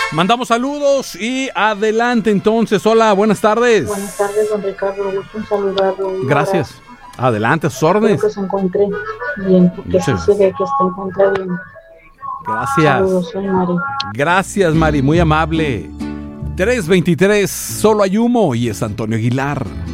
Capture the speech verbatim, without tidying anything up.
Mandamos saludos y adelante entonces. Hola, buenas tardes. Buenas tardes, don Ricardo. Gusto en saludarlo. Gracias. Adelante, a sus órdenes. Espero que se encuentre bien, porque sí se ve que se encuentra bien. Gracias. Saludos, soy Mari. Gracias, Mari, muy amable. tres veintitrés, solo hay humo y es Antonio Aguilar.